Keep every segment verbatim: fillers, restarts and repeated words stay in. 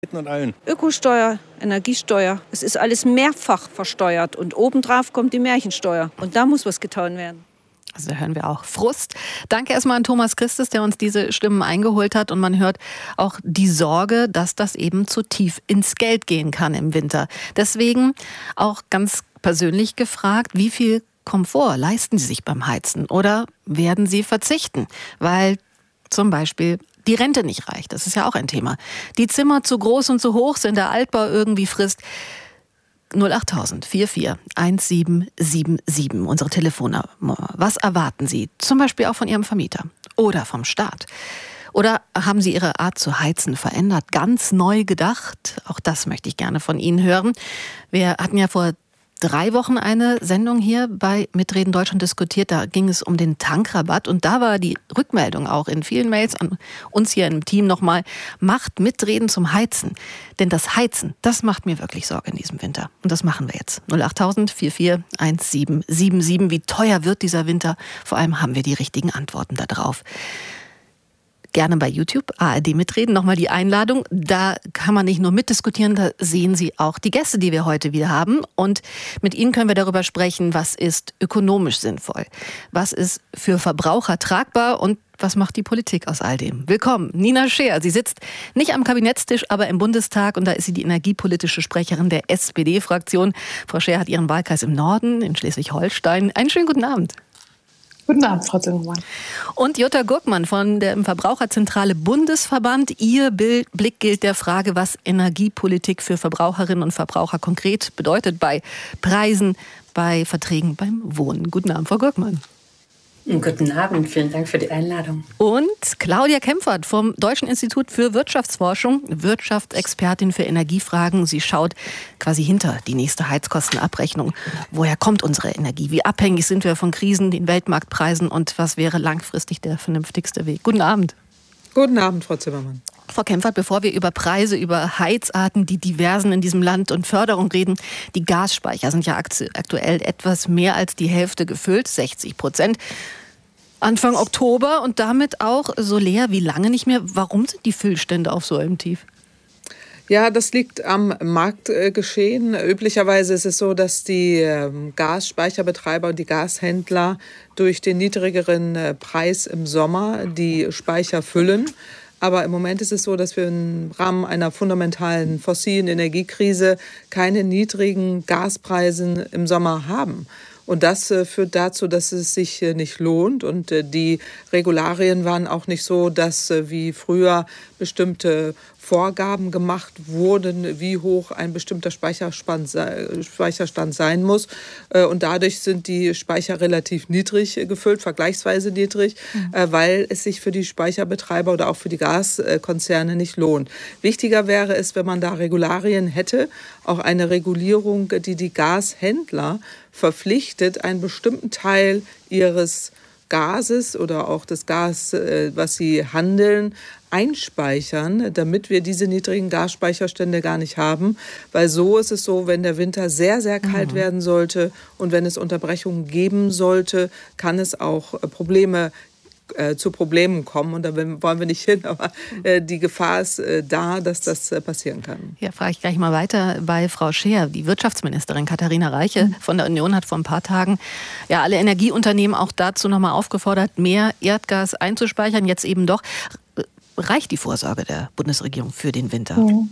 Und allen. Ökosteuer, Energiesteuer, es ist alles mehrfach versteuert und obendrauf kommt die Märchensteuer und da muss was getan werden. Also da hören wir auch Frust. Danke erstmal an Thomas Christes, der uns diese Stimmen eingeholt hat und man hört auch die Sorge, dass das eben zu tief ins Geld gehen kann im Winter. Deswegen auch ganz persönlich gefragt, wie viel Komfort leisten Sie sich beim Heizen oder werden Sie verzichten, weil zum Beispiel die Rente nicht reicht. Das ist ja auch ein Thema. Die Zimmer zu groß und zu hoch sind, der Altbau irgendwie frisst. null acht tausend vier vier eins sieben sieben sieben, unsere Telefonnummer. Was erwarten Sie? Zum Beispiel auch von Ihrem Vermieter oder vom Staat. Oder haben Sie Ihre Art zu heizen verändert, ganz neu gedacht? Auch das möchte ich gerne von Ihnen hören. Wir hatten ja vor drei Wochen eine Sendung hier bei Mitreden Deutschland diskutiert. Da ging es um den Tankrabatt und da war die Rückmeldung auch in vielen Mails an uns hier im Team nochmal, macht Mitreden zum Heizen. Denn das Heizen, das macht mir wirklich Sorge in diesem Winter. Und das machen wir jetzt. null acht tausend vier vier eins sieben sieben sieben. Wie teuer wird dieser Winter? Vor allem haben wir die richtigen Antworten darauf. Gerne bei YouTube, A R D Mitreden, nochmal die Einladung. Da kann man nicht nur mitdiskutieren, da sehen Sie auch die Gäste, die wir heute wieder haben. Und mit Ihnen können wir darüber sprechen, was ist ökonomisch sinnvoll, was ist für Verbraucher tragbar und was macht die Politik aus all dem. Willkommen, Nina Scheer. Sie sitzt nicht am Kabinettstisch, aber im Bundestag und da ist sie die energiepolitische Sprecherin der S P D-Fraktion. Frau Scheer hat ihren Wahlkreis im Norden, in Schleswig-Holstein. Einen schönen guten Abend. Guten Abend, Frau Zimmermann. Und Jutta Gurkmann von der Verbraucherzentrale Bundesverband. Ihr Bild, Blick gilt der Frage, was Energiepolitik für Verbraucherinnen und Verbraucher konkret bedeutet bei Preisen, bei Verträgen, beim Wohnen. Guten Abend, Frau Gurkmann. Guten Abend, vielen Dank für die Einladung. Und Claudia Kempfert vom Deutschen Institut für Wirtschaftsforschung, Wirtschaftsexpertin für Energiefragen. Sie schaut quasi hinter die nächste Heizkostenabrechnung. Woher kommt unsere Energie? Wie abhängig sind wir von Krisen, den Weltmarktpreisen und was wäre langfristig der vernünftigste Weg? Guten Abend. Guten Abend, Frau Zimmermann. Frau Kempfert, bevor wir über Preise, über Heizarten, die diversen in diesem Land und Förderung reden, die Gasspeicher sind ja aktuell etwas mehr als die Hälfte gefüllt, sechzig Prozent. Anfang Oktober und damit auch so leer wie lange nicht mehr. Warum sind die Füllstände auf so einem Tief? Ja, das liegt am Marktgeschehen. Üblicherweise ist es so, dass die Gasspeicherbetreiber und die Gashändler durch den niedrigeren Preis im Sommer die Speicher füllen. Aber im Moment ist es so, dass wir im Rahmen einer fundamentalen fossilen Energiekrise keine niedrigen Gaspreise im Sommer haben. Und das äh, führt dazu, dass es sich äh, nicht lohnt. Und äh, die Regularien waren auch nicht so, dass äh, wie früher bestimmte Vorgaben gemacht wurden, wie hoch ein bestimmter Speicherstand, Speicherstand sein muss. Äh, und dadurch sind die Speicher relativ niedrig äh, gefüllt, vergleichsweise niedrig, mhm. äh, weil es sich für die Speicherbetreiber oder auch für die Gaskonzerne nicht lohnt. Wichtiger wäre es, wenn man da Regularien hätte, auch eine Regulierung, die die Gashändler verpflichtet, einen bestimmten Teil ihres Gases oder auch des Gas, was sie handeln, einspeichern, damit wir diese niedrigen Gasspeicherstände gar nicht haben. Weil so ist es so, wenn der Winter sehr, sehr kalt mhm. werden sollte und wenn es Unterbrechungen geben sollte, kann es auch Probleme Äh, zu Problemen kommen. Und da wollen wir nicht hin, aber äh, die Gefahr ist äh, da, dass das äh, passieren kann. Ja, frage ich gleich mal weiter bei Frau Scheer. Die Wirtschaftsministerin Katharina Reiche mhm. von der Union hat vor ein paar Tagen ja alle Energieunternehmen auch dazu nochmal aufgefordert, mehr Erdgas einzuspeichern. Jetzt eben doch. Reicht die Vorsorge der Bundesregierung für den Winter? Mhm.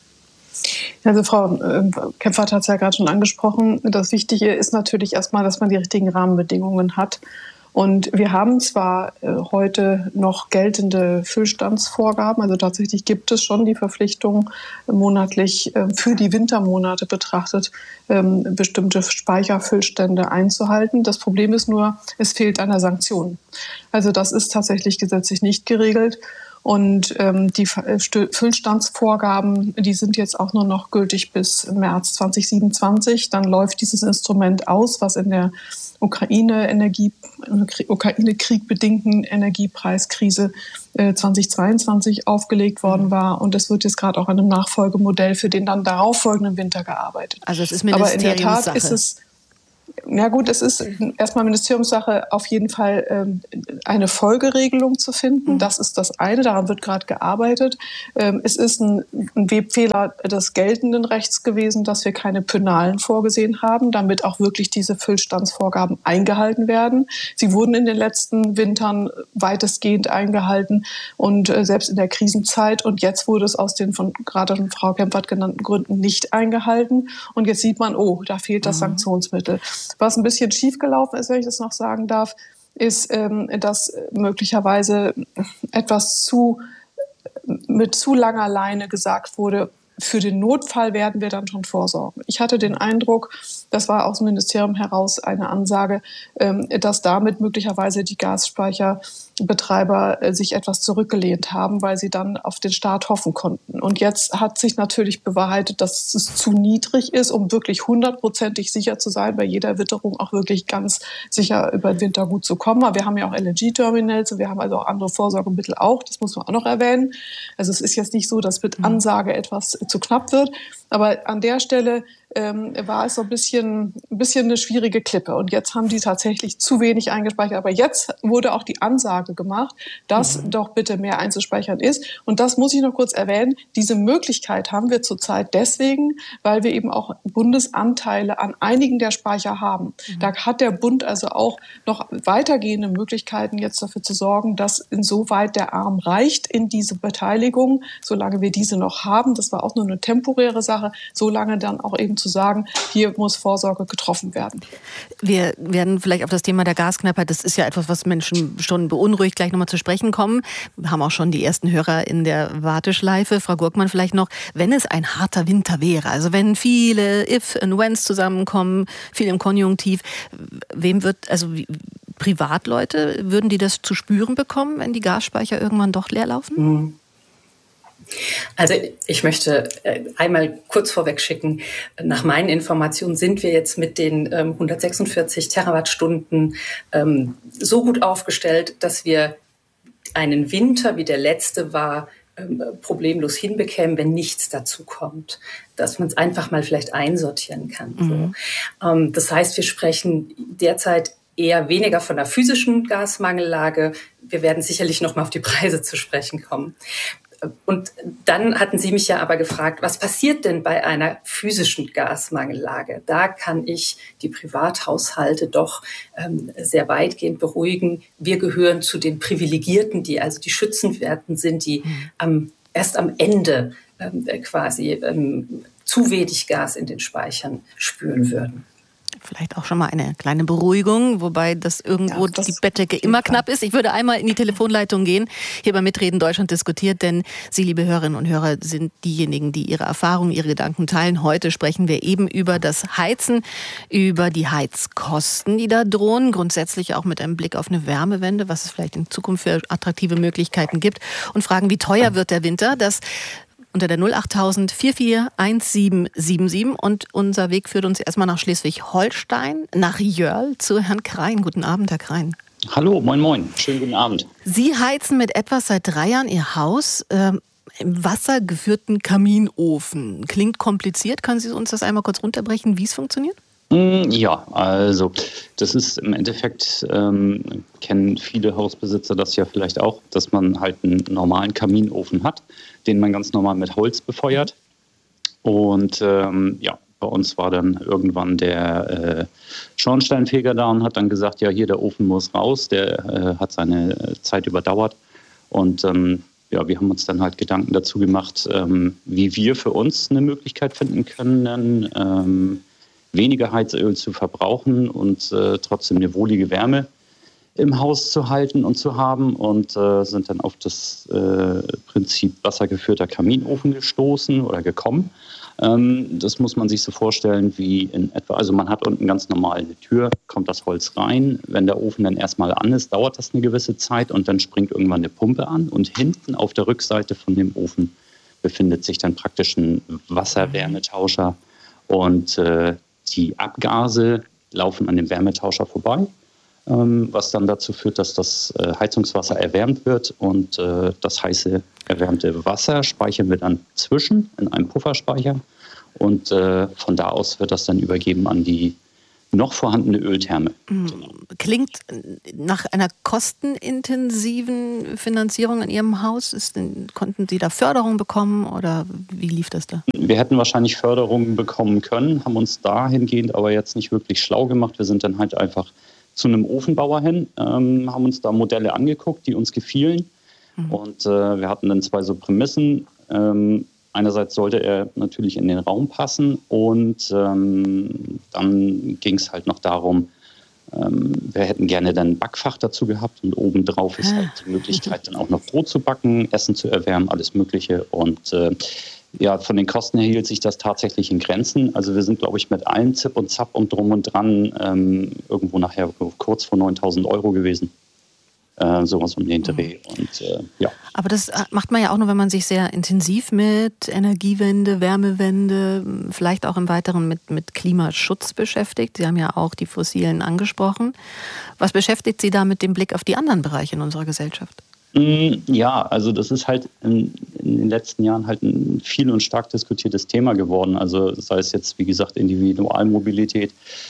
Also Frau Kempfert hat es ja gerade schon angesprochen. Das Wichtige ist natürlich erstmal, dass man die richtigen Rahmenbedingungen hat. Und wir haben zwar äh, heute noch geltende Füllstandsvorgaben, also tatsächlich gibt es schon die Verpflichtung, äh, monatlich äh, für die Wintermonate betrachtet, ähm, bestimmte Speicherfüllstände einzuhalten. Das Problem ist nur, es fehlt an der Sanktion. Also das ist tatsächlich gesetzlich nicht geregelt. Und ähm, die Füllstandsvorgaben, die sind jetzt auch nur noch gültig bis März zwanzig siebenundzwanzig. Dann läuft dieses Instrument aus, was in der Ukraine-Energie, Ukraine-Krieg bedingten Energiepreiskrise äh, zwanzig zweiundzwanzig aufgelegt worden war. Und es wird jetzt gerade auch an einem Nachfolgemodell für den dann darauffolgenden Winter gearbeitet. Also es ist Ministeriumssache. Aber in der Tat ist es Ja gut, es ist erstmal Ministeriumssache, auf jeden Fall ähm, eine Folgeregelung zu finden. Das ist das eine, daran wird gerade gearbeitet. Ähm, es ist ein, ein Webfehler des geltenden Rechts gewesen, dass wir keine Penalen vorgesehen haben, damit auch wirklich diese Füllstandsvorgaben eingehalten werden. Sie wurden in den letzten Wintern weitestgehend eingehalten und äh, selbst in der Krisenzeit. Und jetzt wurde es aus den von gerade von Frau Kempfert genannten Gründen nicht eingehalten. Und jetzt sieht man, oh, da fehlt das mhm. Sanktionsmittel. Was ein bisschen schiefgelaufen ist, wenn ich das noch sagen darf, ist, ähm, dass möglicherweise etwas zu, mit zu langer Leine gesagt wurde, für den Notfall werden wir dann schon vorsorgen. Ich hatte den Eindruck, das war aus dem Ministerium heraus eine Ansage, dass damit möglicherweise die Gasspeicherbetreiber sich etwas zurückgelehnt haben, weil sie dann auf den Staat hoffen konnten. Und jetzt hat sich natürlich bewahrheitet, dass es zu niedrig ist, um wirklich hundertprozentig sicher zu sein, bei jeder Witterung auch wirklich ganz sicher über den Winter gut zu kommen. Aber wir haben ja auch L N G-Terminals und wir haben also auch andere Vorsorgemittel auch. Das muss man auch noch erwähnen. Also es ist jetzt nicht so, dass mit Ansage etwas zu knapp wird. Aber an der Stelle ähm, war es so ein bisschen, ein bisschen eine schwierige Klippe. Und jetzt haben die tatsächlich zu wenig eingespeichert. Aber jetzt wurde auch die Ansage gemacht, dass mhm. doch bitte mehr einzuspeichern ist. Und das muss ich noch kurz erwähnen. Diese Möglichkeit haben wir zurzeit deswegen, weil wir eben auch Bundesanteile an einigen der Speicher haben. Mhm. Da hat der Bund also auch noch weitergehende Möglichkeiten, jetzt dafür zu sorgen, dass insoweit der Arm reicht in diese Beteiligung, solange wir diese noch haben. Das war auch nur eine temporäre Sache, solange dann auch eben zu sagen, hier muss Vorsorge getroffen werden. Wir werden vielleicht auf das Thema der Gasknappheit, das ist ja etwas, was Menschen schon beunruhigt, gleich nochmal zu sprechen kommen. Wir haben auch schon die ersten Hörer in der Warteschleife. Frau Gurkmann vielleicht noch, wenn es ein harter Winter wäre, also wenn viele If und Whens zusammenkommen, viel im Konjunktiv, wem wird, also wie, Privatleute, würden die das zu spüren bekommen, wenn die Gasspeicher irgendwann doch leer laufen? Mhm. Also ich möchte einmal kurz vorweg schicken, nach meinen Informationen sind wir jetzt mit den ähm, hundertsechsundvierzig Terawattstunden ähm, so gut aufgestellt, dass wir einen Winter, wie der letzte war, ähm, problemlos hinbekämen, wenn nichts dazu kommt. Dass man es einfach mal vielleicht einsortieren kann. Mhm. So. Ähm, das heißt, wir sprechen derzeit eher weniger von der physischen Gasmangellage. Wir werden sicherlich noch mal auf die Preise zu sprechen kommen. Und dann hatten Sie mich ja aber gefragt, was passiert denn bei einer physischen Gasmangellage? Da kann ich die Privathaushalte doch ähm, sehr weitgehend beruhigen. Wir gehören zu den Privilegierten, die also die Schützenwerten sind, die mhm. am, erst am Ende ähm, quasi ähm, zu wenig Gas in den Speichern spüren würden. Vielleicht auch schon mal eine kleine Beruhigung, wobei das irgendwo ja, das die Bettdecke immer knapp ist. Ich würde einmal in die Telefonleitung gehen, hier bei Mitreden Deutschland diskutiert, denn Sie, liebe Hörerinnen und Hörer, sind diejenigen, die Ihre Erfahrungen, Ihre Gedanken teilen. Heute sprechen wir eben über das Heizen, über die Heizkosten, die da drohen, grundsätzlich auch mit einem Blick auf eine Wärmewende, was es vielleicht in Zukunft für attraktive Möglichkeiten gibt und fragen, wie teuer wird der Winter? Das unter der null achttausend vier vier eins sieben sieben sieben. Und unser Weg führt uns erstmal nach Schleswig-Holstein, nach Jörl, zu Herrn Krein. Guten Abend, Herr Krein. Hallo, moin moin. Schönen guten Abend. Sie heizen mit etwas seit drei Jahren Ihr Haus äh, im wassergeführten Kaminofen. Klingt kompliziert. Können Sie uns das einmal kurz runterbrechen, wie es funktioniert? Ja, also das ist im Endeffekt, ähm, kennen viele Hausbesitzer das ja vielleicht auch, dass man halt einen normalen Kaminofen hat, den man ganz normal mit Holz befeuert. Und ähm, ja, bei uns war dann irgendwann der äh, Schornsteinfeger da und hat dann gesagt, ja, hier der Ofen muss raus, der äh, hat seine Zeit überdauert. Und ähm, ja, wir haben uns dann halt Gedanken dazu gemacht, ähm, wie wir für uns eine Möglichkeit finden können, ähm, weniger Heizöl zu verbrauchen und äh, trotzdem eine wohlige Wärme im Haus zu halten und zu haben und äh, sind dann auf das äh, Prinzip wassergeführter Kaminofen gestoßen oder gekommen. Ähm, das muss man sich so vorstellen wie in etwa, also man hat unten ganz normal eine Tür, kommt das Holz rein. Wenn der Ofen dann erstmal an ist, dauert das eine gewisse Zeit und dann springt irgendwann eine Pumpe an und hinten auf der Rückseite von dem Ofen befindet sich dann praktisch ein Wasserwärmetauscher und äh, die Abgase laufen an dem Wärmetauscher vorbei, ähm, was dann dazu führt, dass das äh, Heizungswasser erwärmt wird und äh, das heiße erwärmte Wasser speichern wir dann zwischen in einem Pufferspeicher und äh, von da aus wird das dann übergeben an die noch vorhandene Öltherme. Mhm. Genau. Klingt nach einer kostenintensiven Finanzierung in Ihrem Haus. Ist denn, konnten Sie da Förderung bekommen oder wie lief das da? Wir hätten wahrscheinlich Förderung bekommen können, haben uns dahingehend aber jetzt nicht wirklich schlau gemacht. Wir sind dann halt einfach zu einem Ofenbauer hin, ähm, haben uns da Modelle angeguckt, die uns gefielen. Mhm. Und äh, wir hatten dann zwei so Prämissen. Ähm, einerseits sollte er natürlich in den Raum passen und ähm, dann ging es halt noch darum, ähm, wir hätten gerne dann ein Backfach dazu gehabt und obendrauf ist halt die Möglichkeit, dann auch noch Brot zu backen, Essen zu erwärmen, alles Mögliche. Und äh, ja, von den Kosten her hielt sich das tatsächlich in Grenzen. Also wir sind, glaube ich, mit allem Zip und Zap und drum und dran ähm, irgendwo nachher kurz vor neuntausend Euro gewesen. Äh, sowas um den Dreh. Und, äh, ja. Aber das macht man ja auch nur, wenn man sich sehr intensiv mit Energiewende, Wärmewende, vielleicht auch im Weiteren mit, mit Klimaschutz beschäftigt. Sie haben ja auch die Fossilen angesprochen. Was beschäftigt Sie da mit dem Blick auf die anderen Bereiche in unserer Gesellschaft? Ja, also das ist halt in, in den letzten Jahren halt ein viel und stark diskutiertes Thema geworden. Also sei es jetzt, wie gesagt, Individualmobilität,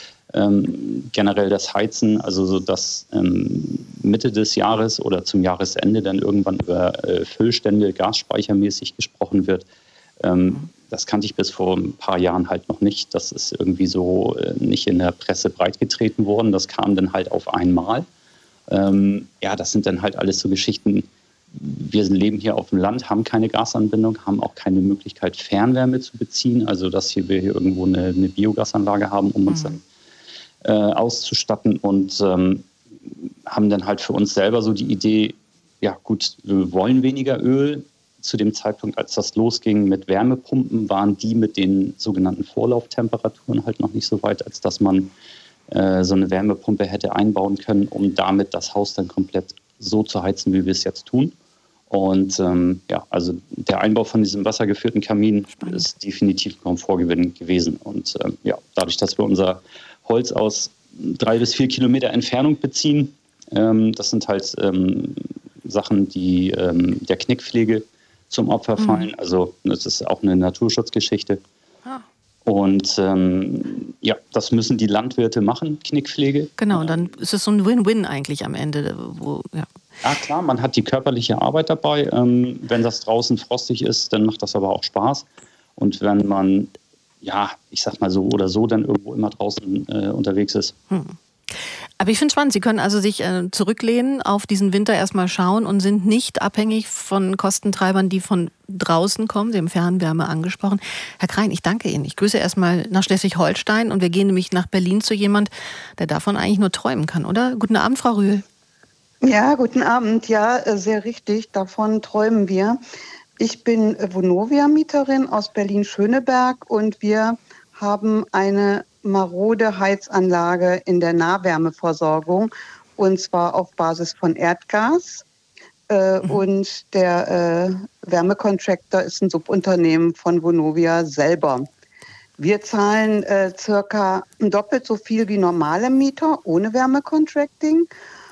ähm, generell das Heizen, also so dass ähm, Mitte des Jahres oder zum Jahresende dann irgendwann über äh, Füllstände gasspeichermäßig gesprochen wird. Ähm, das kannte ich bis vor ein paar Jahren halt noch nicht. Das ist irgendwie so äh, nicht in der Presse breitgetreten worden. Das kam dann halt auf einmal. Ähm, ja, das sind dann halt alles so Geschichten. Wir leben hier auf dem Land, haben keine Gasanbindung, haben auch keine Möglichkeit, Fernwärme zu beziehen. Also, dass hier, wir hier irgendwo eine, eine Biogasanlage haben, um uns dann äh, auszustatten. Und ähm, haben dann halt für uns selber so die Idee, ja gut, wir wollen weniger Öl. Zu dem Zeitpunkt, als das losging mit Wärmepumpen, waren die mit den sogenannten Vorlauftemperaturen halt noch nicht so weit, als dass man so eine Wärmepumpe hätte einbauen können, um damit das Haus dann komplett so zu heizen, wie wir es jetzt tun. Und ähm, ja, also der Einbau von diesem wassergeführten Kamin Spannend. Ist definitiv Komfortgewinn gewesen. Und ähm, ja, dadurch, dass wir unser Holz aus drei bis vier Kilometer Entfernung beziehen, ähm, das sind halt ähm, Sachen, die ähm, der Knickpflege zum Opfer mhm. fallen. Also das ist auch eine Naturschutzgeschichte. Ah. Und ähm, ja, das müssen die Landwirte machen, Knickpflege. Genau, und dann ist es so ein Win-Win eigentlich am Ende. Wo, ja. ja klar, man hat die körperliche Arbeit dabei. Ähm, wenn das draußen frostig ist, dann macht das aber auch Spaß. Und wenn man, ja, ich sag mal so oder so, dann irgendwo immer draußen äh, unterwegs ist. Hm. Aber ich finde es spannend, Sie können also sich äh, zurücklehnen, auf diesen Winter erstmal schauen und sind nicht abhängig von Kostentreibern, die von draußen kommen. Sie haben Fernwärme angesprochen. Herr Krein, ich danke Ihnen. Ich grüße erstmal nach Schleswig-Holstein und wir gehen nämlich nach Berlin zu jemand, der davon eigentlich nur träumen kann, oder? Guten Abend, Frau Rühl. Ja, guten Abend. Ja, sehr richtig. Davon träumen wir. Ich bin Vonovia-Mieterin aus Berlin-Schöneberg und wir haben eine marode Heizanlage in der Nahwärmeversorgung und zwar auf Basis von Erdgas. Äh, mhm. Und der äh, Wärmecontractor ist ein Subunternehmen von Vonovia selber. Wir zahlen äh, circa doppelt so viel wie normale Mieter ohne Wärmecontracting.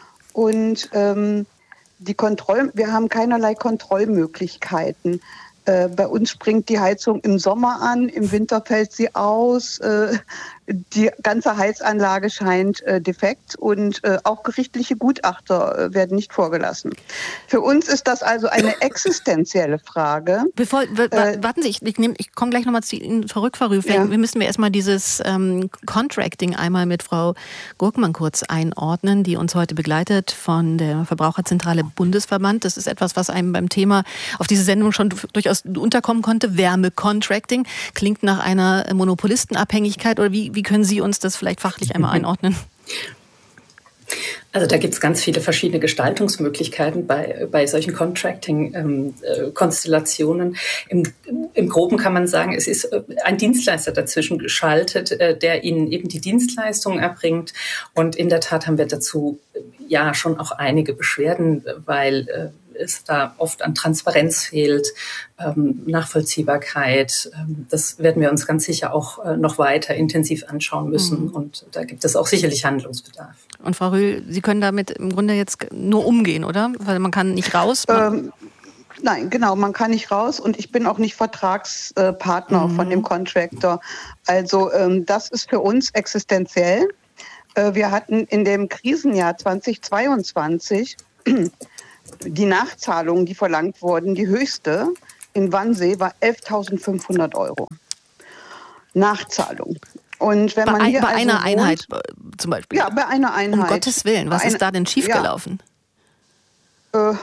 Und ähm, die Kontroll- wir haben keinerlei Kontrollmöglichkeiten. Äh, bei uns springt die Heizung im Sommer an, im Winter fällt sie aus. Äh, die ganze Heizanlage scheint äh, defekt und äh, auch gerichtliche Gutachter äh, werden nicht vorgelassen. Für uns ist das also eine existenzielle Frage. Bevor, w- äh, warten Sie, ich, ich, ich komme gleich nochmal zu Ihnen zurück, Frau Rühl. Ja. Wir müssen wir erstmal dieses ähm, Contracting einmal mit Frau Gurkmann kurz einordnen, die uns heute begleitet von der Verbraucherzentrale Bundesverband. Das ist etwas, was einem beim Thema auf diese Sendung schon durchaus unterkommen konnte. Wärmecontracting klingt nach einer Monopolistenabhängigkeit. Oder wie, wie können Sie uns das vielleicht fachlich einmal einordnen? Also da gibt es ganz viele verschiedene Gestaltungsmöglichkeiten bei, bei solchen Contracting-Konstellationen. Ähm, Im, Im Groben kann man sagen, es ist ein Dienstleister dazwischen geschaltet, äh, der Ihnen eben die Dienstleistung erbringt. Und in der Tat haben wir dazu äh, ja schon auch einige Beschwerden, weil äh, es da oft an Transparenz fehlt, ähm, Nachvollziehbarkeit. Ähm, das werden wir uns ganz sicher auch äh, noch weiter intensiv anschauen müssen. Mhm. Und da gibt es auch sicherlich Handlungsbedarf. Und Frau Rühl, Sie können damit im Grunde jetzt nur umgehen, oder? Weil man kann nicht raus. Ähm, nein, genau, man kann nicht raus und ich bin auch nicht Vertragspartner mhm. von dem Contractor. Also ähm, das ist für uns existenziell. Äh, wir hatten in dem Krisenjahr zweitausendzweiundzwanzig die Nachzahlungen, die verlangt wurden, die höchste in Wannsee war elftausendfünfhundert Euro. Nachzahlung. Und wenn bei man hier bei also einer wohnt, Einheit zum Beispiel? Ja, bei einer Einheit. Um Gottes Willen, was eine, ist da denn schiefgelaufen? Ja.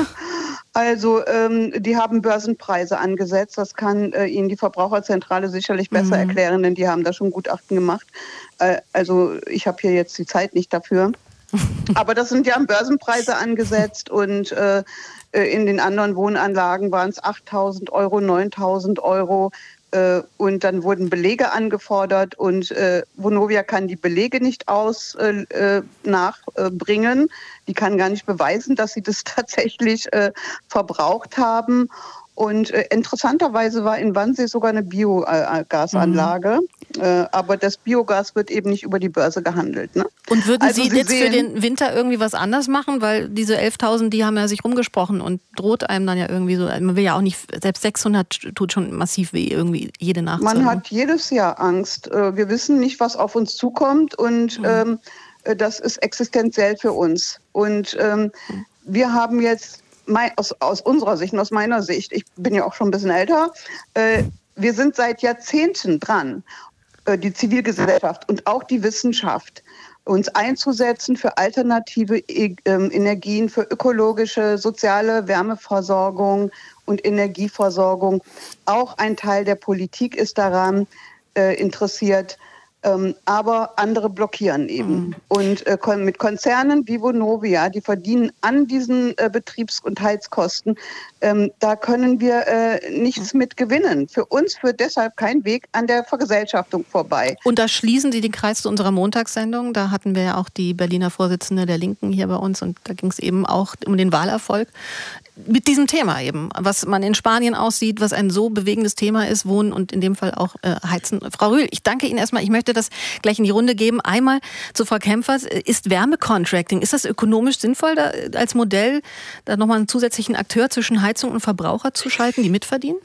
Also ähm, die haben Börsenpreise angesetzt. Das kann äh, Ihnen die Verbraucherzentrale sicherlich besser mhm. erklären, denn die haben da schon Gutachten gemacht. Äh, also ich habe hier jetzt die Zeit nicht dafür. Aber das sind ja Börsenpreise angesetzt und äh, in den anderen Wohnanlagen waren es achttausend Euro, neuntausend Euro. Äh, und dann wurden Belege angefordert und äh, Vonovia kann die Belege nicht aus äh, nachbringen. Äh, die kann gar nicht beweisen, dass sie das tatsächlich äh, verbraucht haben. Und äh, interessanterweise war in Wannsee sogar eine Biogasanlage, mhm. äh, aber das Biogas wird eben nicht über die Börse gehandelt. Ne? Und würden also Sie, Sie jetzt sehen, für den Winter irgendwie was anders machen? Weil diese elftausend, die haben ja sich rumgesprochen und droht einem dann ja irgendwie so, man will ja auch nicht, selbst sechshundert tut schon massiv weh, irgendwie jede Nachzahlung. Man hat jedes Jahr Angst. Wir wissen nicht, was auf uns zukommt und mhm. ähm, das ist existenziell für uns. Und ähm, mhm. wir haben jetzt Aus, aus unserer Sicht und aus meiner Sicht, ich bin ja auch schon ein bisschen älter, äh, wir sind seit Jahrzehnten dran, äh, die Zivilgesellschaft und auch die Wissenschaft, uns einzusetzen für alternative e- äh, Energien, für ökologische, soziale Wärmeversorgung und Energieversorgung. Auch ein Teil der Politik ist daran äh, interessiert. Ähm, aber andere blockieren eben. Mhm. Und äh, mit Konzernen wie Vonovia, die verdienen an diesen äh, Betriebs- und Heizkosten, ähm, da können wir äh, nichts mhm. mit gewinnen. Für uns führt deshalb kein Weg an der Vergesellschaftung vorbei. Und da schließen Sie den Kreis zu unserer Montagssendung. Da hatten wir ja auch die Berliner Vorsitzende der Linken hier bei uns und da ging es eben auch um den Wahlerfolg. Mit diesem Thema eben, was man in Spanien aussieht, was ein so bewegendes Thema ist, Wohnen und in dem Fall auch äh, Heizen. Frau Rühl, ich danke Ihnen erstmal. Ich möchte das gleich in die Runde geben. Einmal zu Frau Kempfert. Ist Wärmecontracting, ist das ökonomisch sinnvoll, da als Modell da nochmal einen zusätzlichen Akteur zwischen Heizung und Verbraucher zu schalten, die mitverdienen?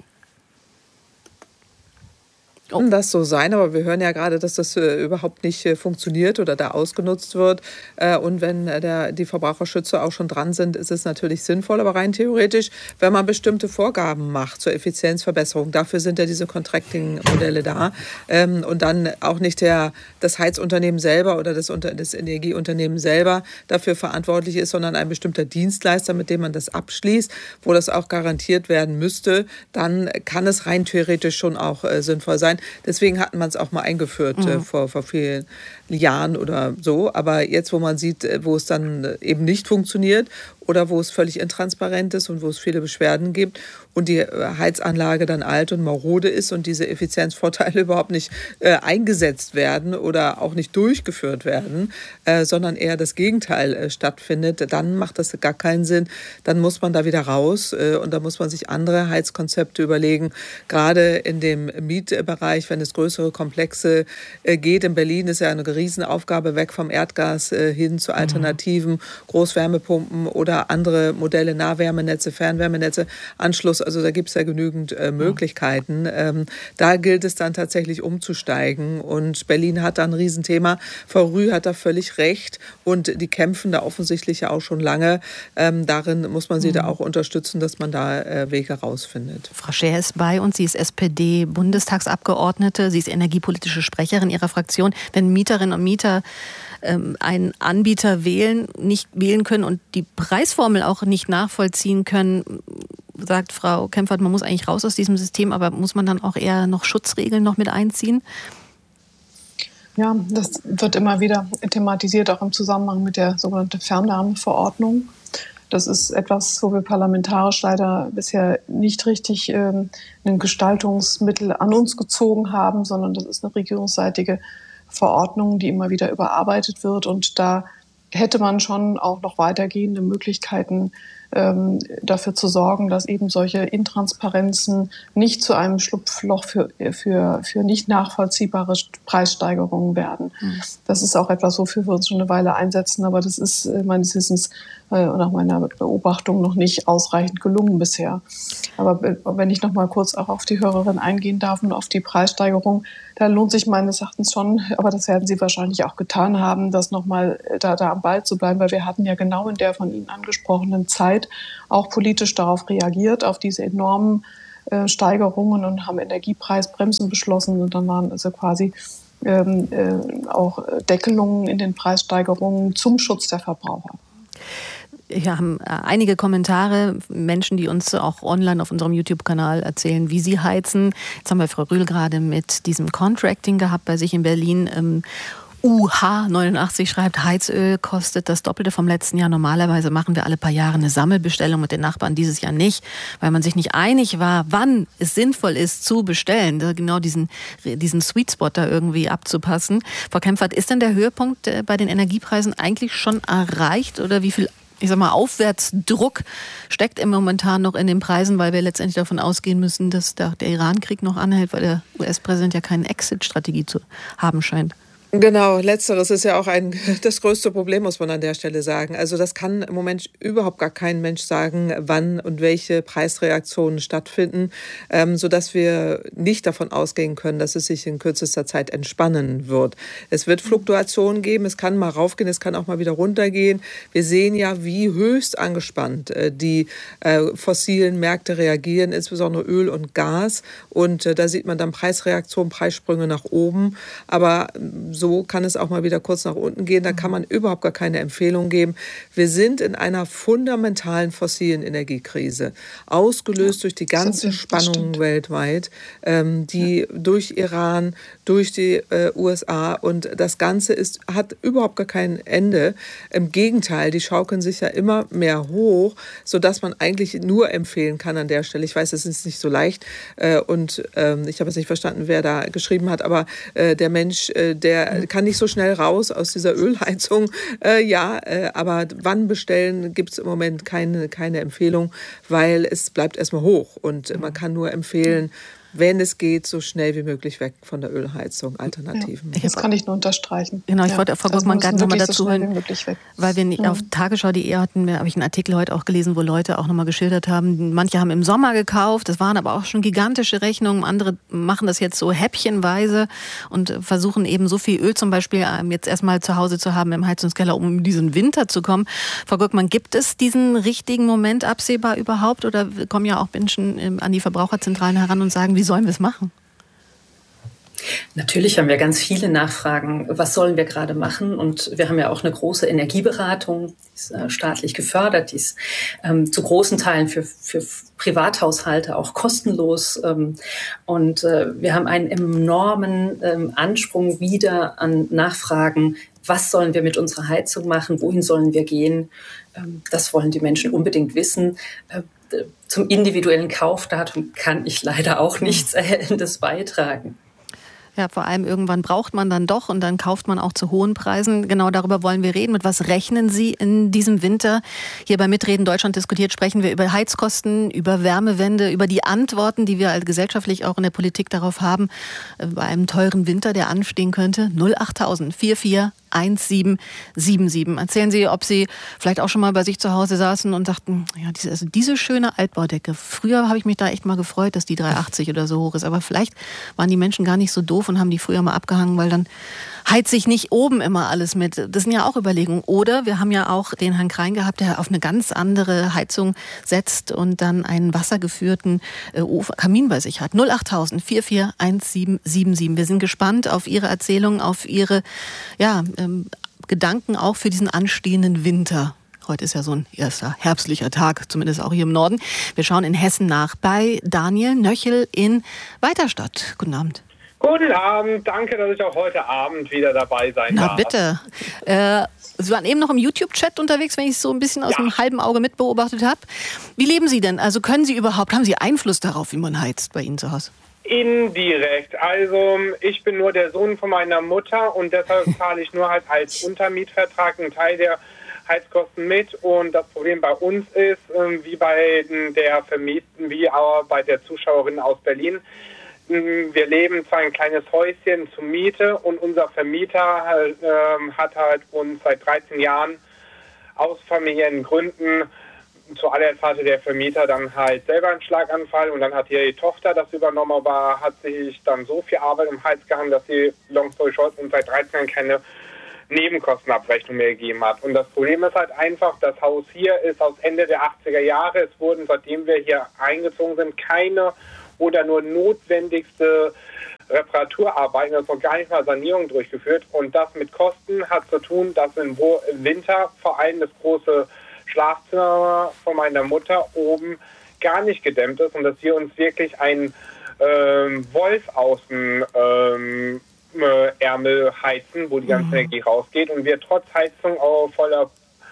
Kann das so sein, aber wir hören ja gerade, dass das äh, überhaupt nicht äh, funktioniert oder da ausgenutzt wird. Äh, und wenn äh, der, die Verbraucherschützer auch schon dran sind, ist es natürlich sinnvoll. Aber rein theoretisch, wenn man bestimmte Vorgaben macht zur Effizienzverbesserung, dafür sind ja diese Contracting-Modelle da. Ähm, und dann auch nicht der, das Heizunternehmen selber oder das, Unter, das Energieunternehmen selber dafür verantwortlich ist, sondern ein bestimmter Dienstleister, mit dem man das abschließt, wo das auch garantiert werden müsste, dann kann es rein theoretisch schon auch äh, sinnvoll sein. Deswegen hat man es auch mal eingeführt mhm. äh, vor, vor vielen Jahren oder so. Aber jetzt, wo man sieht, wo es dann eben nicht funktioniert oder wo es völlig intransparent ist und wo es viele Beschwerden gibt und die Heizanlage dann alt und marode ist und diese Effizienzvorteile überhaupt nicht äh, eingesetzt werden oder auch nicht durchgeführt werden, äh, sondern eher das Gegenteil äh, stattfindet, dann macht das gar keinen Sinn. Dann muss man da wieder raus äh, und da muss man sich andere Heizkonzepte überlegen, gerade in dem Mietbereich, wenn es größere Komplexe äh, geht. In Berlin ist ja eine Riesenaufgabe, weg vom Erdgas äh, hin zu alternativen mhm. Großwärmepumpen oder andere Modelle, Nahwärmenetze, Fernwärmenetze, Anschluss. Also da gibt es ja genügend äh, Möglichkeiten. Ähm, da gilt es dann tatsächlich umzusteigen. Und Berlin hat da ein Riesenthema. Frau Rüh hat da völlig recht. Und die kämpfen da offensichtlich ja auch schon lange. Ähm, darin muss man sie mhm. da auch unterstützen, dass man da äh, Wege rausfindet. Frau Scher ist bei uns. Sie ist S P D-Bundestagsabgeordnete. Sie ist energiepolitische Sprecherin ihrer Fraktion. Wenn Mieterinnen und Mieter ähm, einen Anbieter wählen, nicht wählen können und die Preisformel auch nicht nachvollziehen können, sagt Frau Kempfert, man muss eigentlich raus aus diesem System, aber muss man dann auch eher noch Schutzregeln noch mit einziehen? Ja, das wird immer wieder thematisiert, auch im Zusammenhang mit der sogenannten Fernwärmeverordnung. Das ist etwas, wo wir parlamentarisch leider bisher nicht richtig ähm, ein Gestaltungsmittel an uns gezogen haben, sondern das ist eine regierungsseitige Verordnung, die immer wieder überarbeitet wird. Und da hätte man schon auch noch weitergehende Möglichkeiten ähm, dafür zu sorgen, dass eben solche Intransparenzen nicht zu einem Schlupfloch für, für, für nicht nachvollziehbare Preissteigerungen werden. Mhm. Das ist auch etwas, wofür wir uns schon eine Weile einsetzen, aber das ist äh, meines Wissens äh, nach meiner Beobachtung noch nicht ausreichend gelungen bisher. Aber wenn ich noch mal kurz auch auf die Hörerin eingehen darf und auf die Preissteigerung, da lohnt sich meines Erachtens schon, aber das werden Sie wahrscheinlich auch getan haben, das noch mal da, da am Ball zu bleiben, weil wir hatten ja genau in der von Ihnen angesprochenen Zeit auch politisch darauf reagiert, auf diese enormen äh, Steigerungen und haben Energiepreisbremsen beschlossen und dann waren also quasi ähm, äh, auch Deckelungen in den Preissteigerungen zum Schutz der Verbraucher. Wir haben einige Kommentare, Menschen, die uns auch online auf unserem YouTube-Kanal erzählen, wie sie heizen. Jetzt haben wir Frau Rühl gerade mit diesem Contracting gehabt bei sich in Berlin. Ähm, U H neunundachtzig schreibt, Heizöl kostet das Doppelte vom letzten Jahr. Normalerweise machen wir alle paar Jahre eine Sammelbestellung mit den Nachbarn, dieses Jahr nicht, weil man sich nicht einig war, wann es sinnvoll ist zu bestellen, da genau diesen, diesen Sweet Spot da irgendwie abzupassen. Frau Kempfert, ist denn der Höhepunkt bei den Energiepreisen eigentlich schon erreicht oder wie viel, ich sag mal, Aufwärtsdruck steckt im momentan noch in den Preisen, weil wir letztendlich davon ausgehen müssen, dass der, der Iran-Krieg noch anhält, weil der U S-Präsident ja keine Exit-Strategie zu haben scheint? Genau, letzteres ist ja auch ein, das größte Problem, muss man an der Stelle sagen. Also das kann im Moment überhaupt gar kein Mensch sagen, wann und welche Preisreaktionen stattfinden, ähm, sodass wir nicht davon ausgehen können, dass es sich in kürzester Zeit entspannen wird. Es wird Fluktuationen geben, es kann mal raufgehen, es kann auch mal wieder runtergehen. Wir sehen ja, wie höchst angespannt äh, die äh, fossilen Märkte reagieren, insbesondere Öl und Gas. Und äh, da sieht man dann Preisreaktionen, Preissprünge nach oben. Aber so So kann es auch mal wieder kurz nach unten gehen. Da kann man überhaupt gar keine Empfehlung geben. Wir sind in einer fundamentalen fossilen Energiekrise, ausgelöst ja, durch die ganzen Spannungen weltweit, ähm, die ja. durch Iran, durch die äh, U S A, und das Ganze ist, hat überhaupt gar kein Ende. Im Gegenteil, die schaukeln sich ja immer mehr hoch, sodass man eigentlich nur empfehlen kann an der Stelle. Ich weiß, es ist nicht so leicht äh, und äh, ich habe jetzt nicht verstanden, wer da geschrieben hat, aber äh, der Mensch, äh, der kann nicht so schnell raus aus dieser Ölheizung. Äh, ja, äh, aber wann bestellen, gibt es im Moment keine, keine Empfehlung, weil es bleibt erstmal hoch. Und man kann nur empfehlen, wenn es geht, so schnell wie möglich weg von der Ölheizung, Alternativen. Ja, das kann ich nur unterstreichen. Genau, ich ja, wollte Frau Gurkmann gerade nochmal dazu hören, so weil wir nicht mhm. auf Tagesschau punkt de hatten, habe ich einen Artikel heute auch gelesen, wo Leute auch nochmal geschildert haben, manche haben im Sommer gekauft, das waren aber auch schon gigantische Rechnungen, andere machen das jetzt so häppchenweise und versuchen eben so viel Öl zum Beispiel jetzt erstmal zu Hause zu haben im Heizungskeller, um in diesen Winter zu kommen. Frau Gurkmann, gibt es diesen richtigen Moment absehbar überhaupt oder kommen ja auch Menschen an die Verbraucherzentralen heran und sagen, wie sollen wir es machen? Natürlich haben wir ganz viele Nachfragen, was sollen wir gerade machen? Und wir haben ja auch eine große Energieberatung, die ist äh, staatlich gefördert, die ist ähm, zu großen Teilen für, für Privathaushalte auch kostenlos. Ähm, und äh, wir haben einen enormen ähm, Ansprung wieder an Nachfragen. Was sollen wir mit unserer Heizung machen? Wohin sollen wir gehen? Ähm, das wollen die Menschen unbedingt wissen. Äh, Zum individuellen Kaufdatum kann ich leider auch nichts Erhellendes beitragen. Ja, vor allem irgendwann braucht man dann doch und dann kauft man auch zu hohen Preisen. Genau darüber wollen wir reden. Mit was rechnen Sie in diesem Winter? Hier bei Mitreden Deutschland diskutiert sprechen wir über Heizkosten, über Wärmewende, über die Antworten, die wir als gesellschaftlich auch in der Politik darauf haben, bei einem teuren Winter, der anstehen könnte. null achttausend vier vier eins sieben sieben sieben. Erzählen Sie, ob Sie vielleicht auch schon mal bei sich zu Hause saßen und dachten, ja, diese, also diese schöne Altbaudecke. Früher habe ich mich da echt mal gefreut, dass die drei achtzig oder so hoch ist. Aber vielleicht waren die Menschen gar nicht so doof und haben die früher mal abgehangen, weil dann heizt sich nicht oben immer alles mit. Das sind ja auch Überlegungen. Oder wir haben ja auch den Herrn Krein gehabt, der auf eine ganz andere Heizung setzt und dann einen wassergeführten äh, Kamin bei sich hat. null achttausend vier vier eins sieben sieben sieben. Wir sind gespannt auf Ihre Erzählungen, auf Ihre ja, ähm, Gedanken auch für diesen anstehenden Winter. Heute ist ja so ein erster herbstlicher Tag, zumindest auch hier im Norden. Wir schauen in Hessen nach bei Daniel Nöchel in Weiterstadt. Guten Abend. Guten Abend, danke, dass ich auch heute Abend wieder dabei sein Na, darf. Na bitte. Äh, Sie waren eben noch im YouTube-Chat unterwegs, wenn ich es so ein bisschen aus ja. dem halben Auge mitbeobachtet habe. Wie leben Sie denn? Also können Sie überhaupt, haben Sie Einfluss darauf, wie man heizt bei Ihnen zu Hause? Indirekt. Also ich bin nur der Sohn von meiner Mutter und deshalb zahle ich nur halt als Untermietvertrag einen Teil der Heizkosten mit. Und das Problem bei uns ist, wie bei der Vermieten, wie auch bei der Zuschauerin aus Berlin, wir leben zwar ein kleines Häuschen zur Miete und unser Vermieter äh, hat halt uns seit dreizehn Jahren aus familiären Gründen, zuallererst hatte der Vermieter dann halt selber einen Schlaganfall und dann hat hier die Tochter das übernommen, aber hat sich dann so viel Arbeit im Hals gehangen, dass sie, long story short, uns seit dreizehn Jahren keine Nebenkostenabrechnung mehr gegeben hat. Und das Problem ist halt einfach, das Haus hier ist aus Ende der achtziger Jahre. Es wurden, seitdem wir hier eingezogen sind, keine oder nur notwendigste Reparaturarbeiten, also gar nicht mal Sanierung durchgeführt. Und das mit Kosten hat zu tun, dass im Winter vor allem das große Schlafzimmer von meiner Mutter oben gar nicht gedämmt ist und dass wir uns wirklich einen ähm, Wolf außen ähm, äh, Ärmel heizen, wo die ganze mhm. Energie rausgeht und wir trotz Heizung auf voller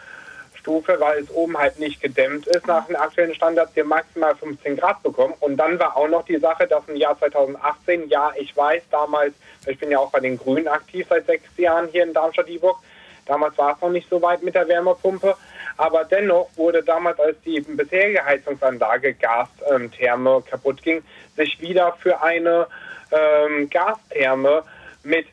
Stufe, weil es oben halt nicht gedämmt ist, nach den aktuellen Standards hier maximal fünfzehn Grad bekommen. Und dann war auch noch die Sache, dass im Jahr zweitausendachtzehn, ja, ich weiß, damals, ich bin ja auch bei den Grünen aktiv seit sechs Jahren hier in Darmstadt-Dieburg, damals war es noch nicht so weit mit der Wärmepumpe, aber dennoch wurde damals, als die bisherige Heizungsanlage Gastherme ähm, kaputt ging, sich wieder für eine ähm, Gastherme mit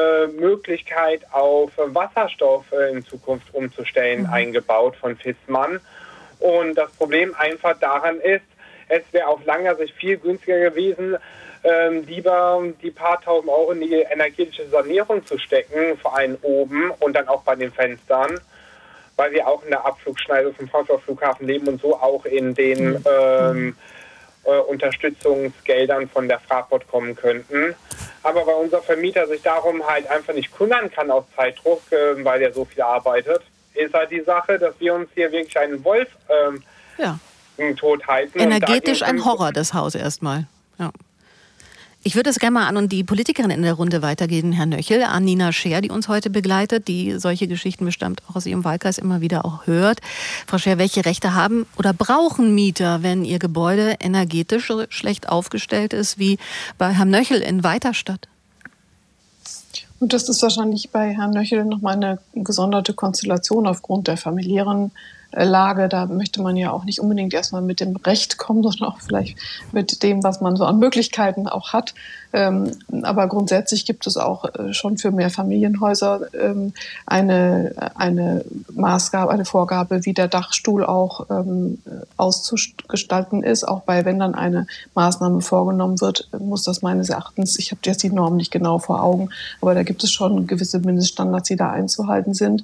Möglichkeit auf Wasserstoff in Zukunft umzustellen, mhm. eingebaut von Fissmann. Und das Problem einfach daran ist, es wäre auf langer Sicht viel günstiger gewesen, ähm, lieber die paar tausend Euro in die energetische Sanierung zu stecken, vor allem oben und dann auch bei den Fenstern, weil wir auch in der Abflugschneise vom Frankfurter Flughafen leben und so auch in den mhm. ähm, äh, Unterstützungsgeldern von der Fraport kommen könnten. Aber weil unser Vermieter sich darum halt einfach nicht kümmern kann aus Zeitdruck, äh, weil er so viel arbeitet, ist halt die Sache, dass wir uns hier wirklich einen Wolf ähm, ja. tot heizen. Energetisch ein Horror, das Haus erstmal. Ja. Ich würde es gerne mal an und die Politikerin in der Runde weitergeben, Herr Nöchel, an Nina Scher, die uns heute begleitet, die solche Geschichten bestimmt auch aus ihrem Wahlkreis immer wieder auch hört. Frau Scher, welche Rechte haben oder brauchen Mieter, wenn ihr Gebäude energetisch so schlecht aufgestellt ist wie bei Herrn Nöchel in Weiterstadt? Und das ist wahrscheinlich bei Herrn Nöchel nochmal eine gesonderte Konstellation aufgrund der familiären Lage. Da möchte man ja auch nicht unbedingt erstmal mit dem Recht kommen, sondern auch vielleicht mit dem, was man so an Möglichkeiten auch hat. Ähm, aber grundsätzlich gibt es auch äh, schon für Mehrfamilienhäuser ähm, eine, eine Maßgabe, eine Vorgabe, wie der Dachstuhl auch ähm, auszugestalten ist. Auch bei, wenn dann eine Maßnahme vorgenommen wird, muss das meines Erachtens, ich habe jetzt die Norm nicht genau vor Augen, aber da gibt es schon gewisse Mindeststandards, die da einzuhalten sind.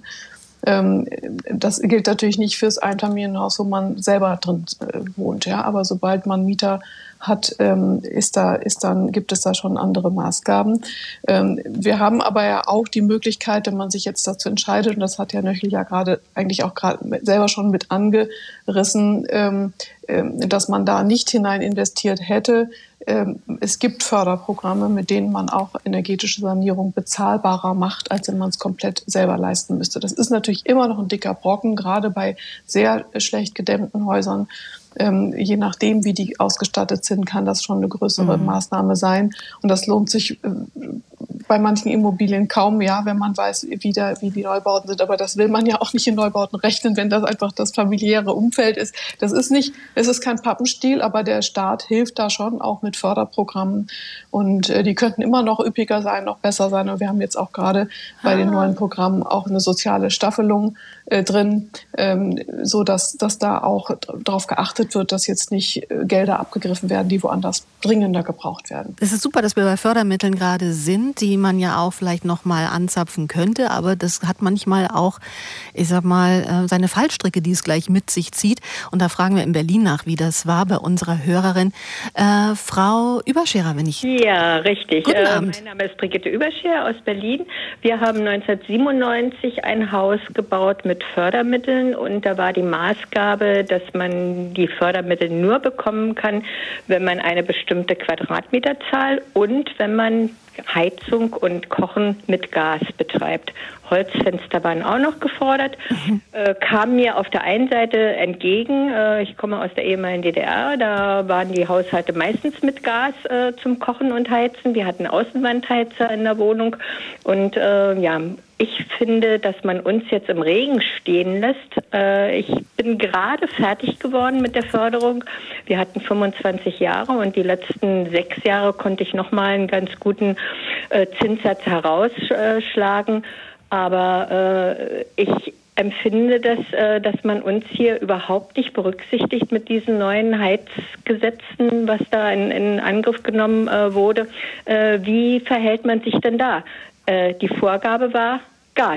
Das gilt natürlich nicht fürs Einfamilienhaus, wo man selber drin wohnt, ja. Aber sobald man Mieter hat, ist da, ist dann, gibt es da schon andere Maßgaben. Wir haben aber ja auch die Möglichkeit, wenn man sich jetzt dazu entscheidet, und das hat Herr Nöchel ja gerade eigentlich auch gerade selber schon mit angerissen, dass man da nicht hinein investiert hätte. Es gibt Förderprogramme, mit denen man auch energetische Sanierung bezahlbarer macht, als wenn man es komplett selber leisten müsste. Das ist natürlich immer noch ein dicker Brocken, gerade bei sehr schlecht gedämmten Häusern. Ähm, je nachdem, wie die ausgestattet sind, kann das schon eine größere mhm. Maßnahme sein. Und das lohnt sich äh, bei manchen Immobilien kaum, ja, wenn man weiß, wie, der, wie die Neubauten sind. Aber das will man ja auch nicht in Neubauten rechnen, wenn das einfach das familiäre Umfeld ist. Das ist nicht, es ist kein Pappenstiel, aber der Staat hilft da schon auch mit Förderprogrammen. Und äh, die könnten immer noch üppiger sein, noch besser sein. Und wir haben jetzt auch gerade bei ah. den neuen Programmen auch eine soziale Staffelung äh, drin, ähm, so dass, dass da auch darauf geachtet wird, dass jetzt nicht Gelder abgegriffen werden, die woanders dringender gebraucht werden. Es ist super, dass wir bei Fördermitteln gerade sind, die man ja auch vielleicht noch mal anzapfen könnte, aber das hat manchmal auch, ich sag mal, seine Fallstricke, die es gleich mit sich zieht. Und da fragen wir in Berlin nach, wie das war bei unserer Hörerin, äh, Frau Überscherer, wenn ich... Ja, richtig. Guten äh, Abend. Mein Name ist Brigitte Überscherer aus Berlin. Wir haben neunzehnhundertsiebenundneunzig ein Haus gebaut mit Fördermitteln und da war die Maßgabe, dass man die Fördermittel nur bekommen kann, wenn man eine bestimmte Quadratmeterzahl und wenn man Heizung und Kochen mit Gas betreibt. Holzfenster waren auch noch gefordert. Mhm. Äh, kam mir auf der einen Seite entgegen, äh, ich komme aus der ehemaligen D D R, da waren die Haushalte meistens mit Gas äh, zum Kochen und Heizen. Wir hatten Außenwandheizer in der Wohnung und äh, ja, ich finde, dass man uns jetzt im Regen stehen lässt. Äh, ich bin gerade fertig geworden mit der Förderung. Wir hatten fünfundzwanzig Jahre und die letzten sechs Jahre konnte ich nochmal einen ganz guten äh, Zinssatz herausschlagen. Aber äh, ich empfinde, dass, äh, dass man uns hier überhaupt nicht berücksichtigt mit diesen neuen Heizgesetzen, was da in, in Angriff genommen äh, wurde. Äh, wie verhält man sich denn da? Äh, die Vorgabe war Gas.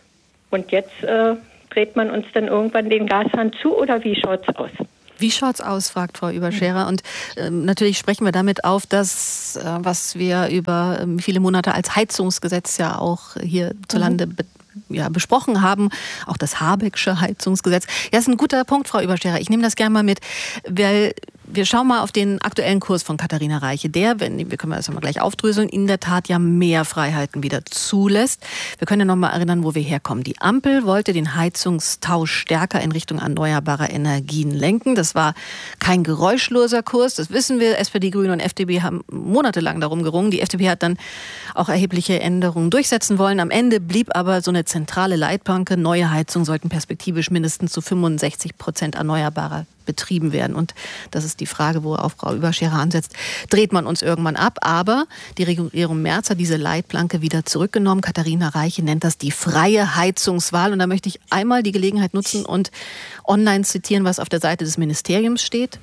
Und jetzt äh, dreht man uns dann irgendwann den Gashahn zu oder wie schaut's aus? Wie schaut's aus, fragt Frau Überscherer. Und ähm, natürlich sprechen wir damit auf, dass, äh, was wir über ähm, viele Monate als Heizungsgesetz ja auch hierzulande mhm. be- ja, besprochen haben, auch das Habecksche Heizungsgesetz. Ja, ist ein guter Punkt, Frau Überscherer. Ich nehme das gerne mal mit, weil wir schauen mal auf den aktuellen Kurs von Katharina Reiche. Der, wenn, wir können das mal gleich aufdröseln, in der Tat ja mehr Freiheiten wieder zulässt. Wir können ja noch mal erinnern, wo wir herkommen. Die Ampel wollte den Heizungstausch stärker in Richtung erneuerbarer Energien lenken. Das war kein geräuschloser Kurs, das wissen wir. S P D, Grüne und F D P haben monatelang darum gerungen. Die F D P hat dann auch erhebliche Änderungen durchsetzen wollen. Am Ende blieb aber so eine zentrale Leitplanke. Neue Heizungen sollten perspektivisch mindestens zu fünfundsechzig Prozent erneuerbarer betrieben werden. Und das ist die Frage, wo auch Frau Überscherer ansetzt. Dreht man uns irgendwann ab? Aber die Regierung Merz hat diese Leitplanke wieder zurückgenommen. Katharina Reiche nennt das die freie Heizungswahl. Und da möchte ich einmal die Gelegenheit nutzen und online zitieren, was auf der Seite des Ministeriums steht.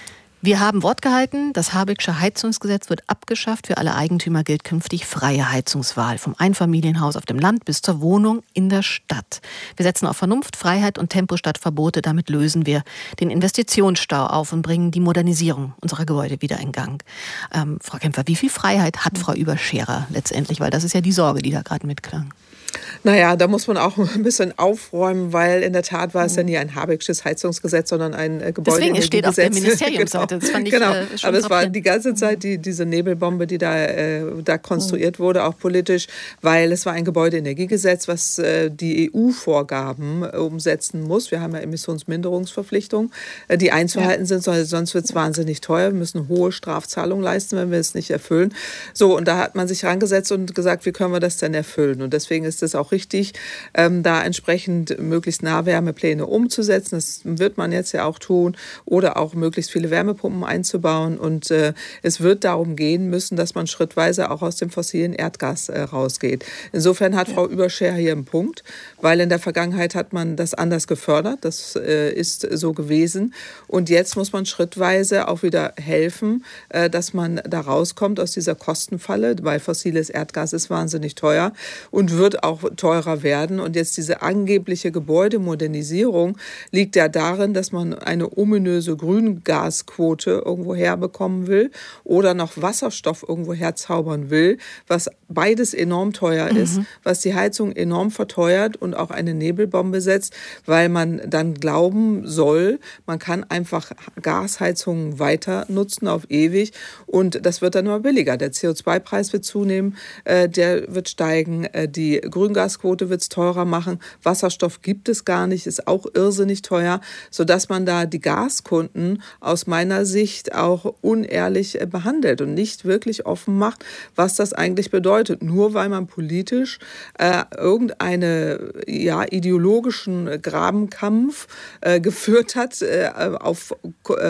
Wir haben Wort gehalten, das Habecksche Heizungsgesetz wird abgeschafft. Für alle Eigentümer gilt künftig freie Heizungswahl. Vom Einfamilienhaus auf dem Land bis zur Wohnung in der Stadt. Wir setzen auf Vernunft, Freiheit und Tempo statt Verbote. Damit lösen wir den Investitionsstau auf und bringen die Modernisierung unserer Gebäude wieder in Gang. Ähm, Frau Kempfer, wie viel Freiheit hat Frau Überscherer letztendlich? Weil das ist ja die Sorge, die da gerade mitklang. Naja, da muss man auch ein bisschen aufräumen, weil in der Tat war es ja nie ein Habecksches Heizungsgesetz, sondern ein äh, Gebäudeenergiegesetz. Deswegen steht auf der Ministeriumsseite. Genau. Das fand ich genau. äh, schon Aber es war die ganze Zeit die, diese Nebelbombe, die da, äh, da konstruiert wurde, auch politisch, weil es war ein Gebäudeenergiegesetz, was äh, die E U-Vorgaben äh, umsetzen muss. Wir haben ja Emissionsminderungsverpflichtungen, äh, die einzuhalten ja. sind, sonst wird es wahnsinnig teuer. Wir müssen hohe Strafzahlungen leisten, wenn wir es nicht erfüllen. So, und da hat man sich rangesetzt und gesagt, wie können wir das denn erfüllen? Und deswegen ist es auch richtig, ähm, da entsprechend möglichst Nahwärmepläne umzusetzen. Das wird man jetzt ja auch tun. Oder auch möglichst viele Wärmepumpen einzubauen. Und äh, es wird darum gehen müssen, dass man schrittweise auch aus dem fossilen Erdgas äh, rausgeht. Insofern hat ja. Frau Überscherer hier einen Punkt, weil in der Vergangenheit hat man das anders gefördert. Das äh, ist so gewesen. Und jetzt muss man schrittweise auch wieder helfen, äh, dass man da rauskommt aus dieser Kostenfalle, weil fossiles Erdgas ist wahnsinnig teuer und wird auch teurer werden. Und jetzt diese angebliche Gebäudemodernisierung liegt ja darin, dass man eine ominöse Grüngasquote irgendwo herbekommen will oder noch Wasserstoff irgendwo herzaubern will, was beides enorm teuer mhm. ist, was die Heizung enorm verteuert und auch eine Nebelbombe setzt, weil man dann glauben soll, man kann einfach Gasheizungen weiter nutzen auf ewig und das wird dann immer billiger. Der C O zwei Preis wird zunehmen, äh, der wird steigen, äh, die Grüngasquote wird es teurer machen, Wasserstoff gibt es gar nicht, ist auch irrsinnig teuer, sodass man da die Gaskunden aus meiner Sicht auch unehrlich behandelt und nicht wirklich offen macht, was das eigentlich bedeutet. Nur weil man politisch äh, irgendeine ja, ideologischen Grabenkampf äh, geführt hat äh, auf, äh,